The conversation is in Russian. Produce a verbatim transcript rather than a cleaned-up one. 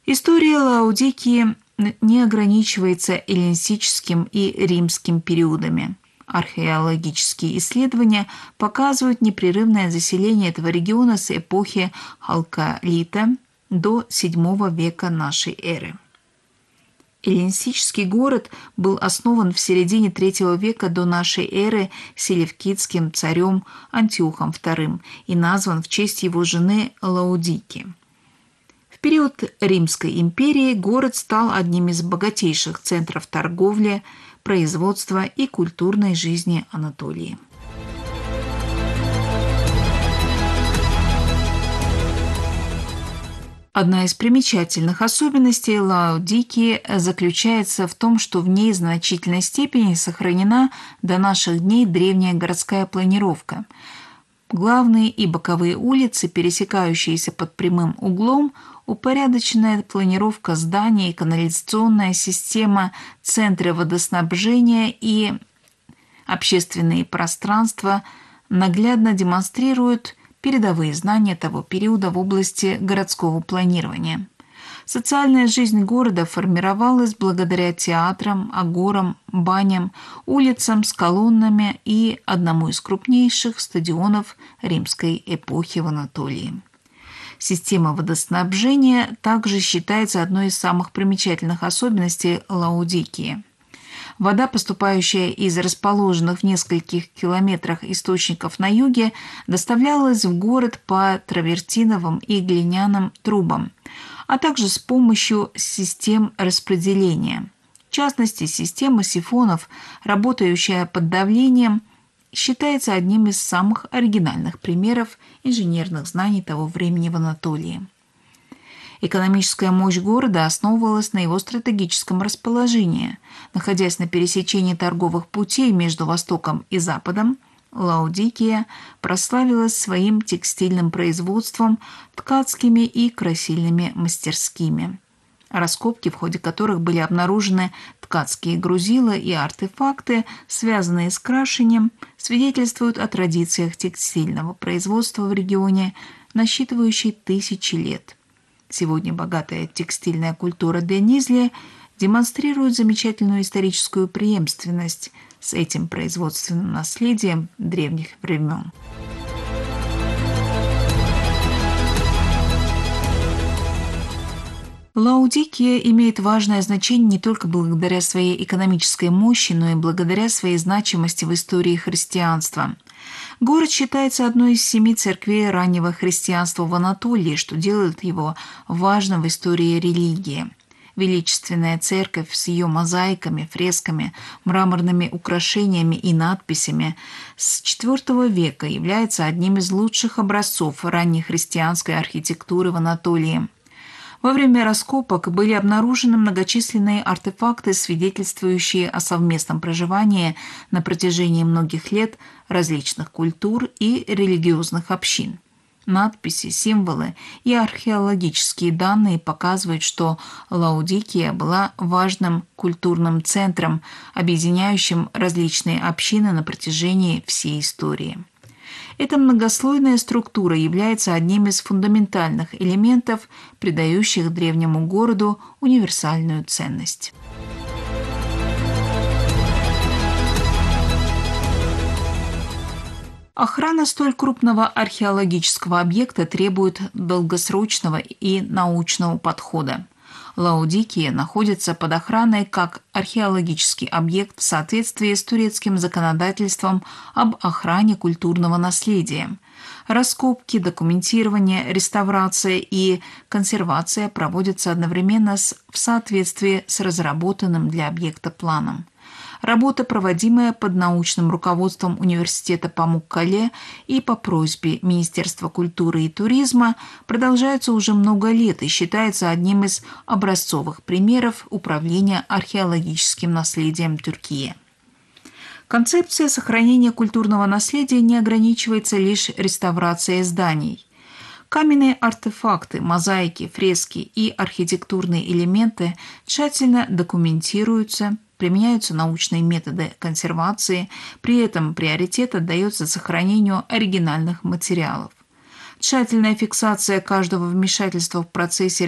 История Лаодикии не ограничивается эллинистическим и римским периодами. Археологические исследования показывают непрерывное заселение этого региона с эпохи Халкалита до седьмого века нашей эры. Эллинистический город был основан в середине третьего века до нашей эры селевкидским царем Антиохом вторым и назван в честь его жены Лаодики. В период Римской империи город стал одним из богатейших центров торговли, производства и культурной жизни Анатолии. Одна из примечательных особенностей Лаодикии заключается в том, что в ней в значительной степени сохранена до наших дней древняя городская планировка. Главные и боковые улицы, пересекающиеся под прямым углом, упорядоченная планировка зданий, канализационная система, центры водоснабжения и общественные пространства наглядно демонстрируют передовые знания того периода в области городского планирования. Социальная жизнь города формировалась благодаря театрам, агорам, баням, улицам с колоннами и одному из крупнейших стадионов римской эпохи в Анатолии. Система водоснабжения также считается одной из самых примечательных особенностей Лаодикии. Вода, поступающая из расположенных в нескольких километрах источников на юге, доставлялась в город по травертиновым и глиняным трубам, а также с помощью систем распределения. В частности, система сифонов, работающая под давлением, считается одним из самых оригинальных примеров инженерных знаний того времени в Анатолии. Экономическая мощь города основывалась на его стратегическом расположении. Находясь на пересечении торговых путей между Востоком и Западом, Лаодикия прославилась своим текстильным производством, ткацкими и красильными мастерскими. Раскопки, в ходе которых были обнаружены ткацкие грузила и артефакты, связанные с крашением, свидетельствуют о традициях текстильного производства в регионе, насчитывающей тысячи лет. Сегодня богатая текстильная культура Денизли демонстрирует замечательную историческую преемственность с этим производственным наследием древних времен. Лаодикия имеет важное значение не только благодаря своей экономической мощи, но и благодаря своей значимости в истории христианства. Город считается одной из семи церквей раннего христианства в Анатолии, что делает его важным в истории религии. Величественная церковь с ее мозаиками, фресками, мраморными украшениями и надписями с четвёртого века является одним из лучших образцов раннехристианской архитектуры в Анатолии. Во время раскопок были обнаружены многочисленные артефакты, свидетельствующие о совместном проживании на протяжении многих лет различных культур и религиозных общин. Надписи, символы и археологические данные показывают, что Лаодикия была важным культурным центром, объединяющим различные общины на протяжении всей истории. Эта многослойная структура является одним из фундаментальных элементов, придающих древнему городу универсальную ценность. Охрана столь крупного археологического объекта требует долгосрочного и научного подхода. Лаодикия находится под охраной как археологический объект в соответствии с турецким законодательством об охране культурного наследия. Раскопки, документирование, реставрация и консервация проводятся одновременно с, в соответствии с разработанным для объекта планом. Работа, проводимая под научным руководством Университета Памуккале и по просьбе Министерства культуры и туризма, продолжается уже много лет и считается одним из образцовых примеров управления археологическим наследием Тюркии. Концепция сохранения культурного наследия не ограничивается лишь реставрацией зданий. Каменные артефакты, мозаики, фрески и архитектурные элементы тщательно документируются, применяются научные методы консервации, при этом приоритет отдается сохранению оригинальных материалов. Тщательная фиксация каждого вмешательства в процессе